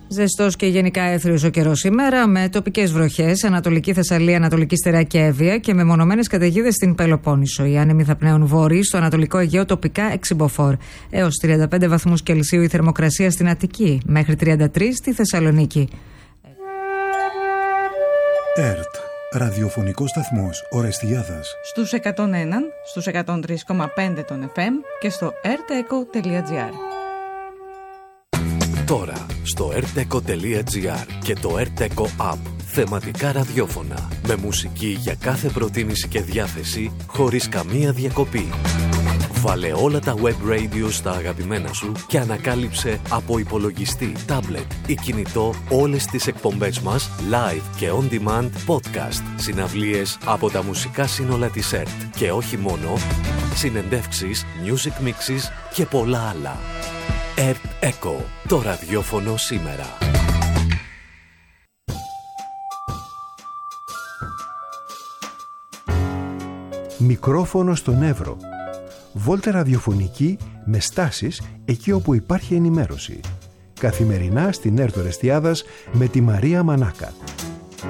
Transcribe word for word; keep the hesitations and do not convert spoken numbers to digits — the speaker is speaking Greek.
Ζεστός και γενικά έθριος ο καιρός σήμερα, με τοπικές βροχές, Ανατολική Θεσσαλία, Ανατολική Στερεά και Εύβοια και με μονομένες καταιγίδες στην Πελοπόννησο. Οι άνεμοι θα πνέουν βόρειοι, στο Ανατολικό Αιγαίο τοπικά έξι μποφόρ. Έως τριάντα πέντε βαθμούς Κελσίου η θερμοκρασία στην Αττική, μέχρι τριάντα τρία στη Θεσσαλονίκη. ΕΡΤ, ραδιοφωνικός σταθμός Ορεστιάδας. Στους εκατόν ένα, στους εκατόν τρία κόμμα πέντε των εφ εμ και στο erteco.gr. Τώρα στο erteco.gr και το Erteco App. Θεματικά ραδιόφωνα με μουσική για κάθε προτίμηση και διάθεση χωρίς καμία διακοπή. Βάλε όλα τα web radio στα αγαπημένα σου και ανακάλυψε από υπολογιστή, τάμπλετ ή κινητό όλες τις εκπομπές μας live και on demand podcast, συναυλίες από τα μουσικά σύνολα της ΕΡΤ και όχι μόνο, συνεντεύξεις, music mixes και πολλά άλλα. ΕΡΤ Echo, το ραδιόφωνο σήμερα. Μικρόφωνο στον Εύρο. Βόλτα ραδιοφωνική με στάσεις εκεί όπου υπάρχει ενημέρωση. Καθημερινά στην ΕΡΤ Ορεστιάδας με τη Μαρία Μανάκα.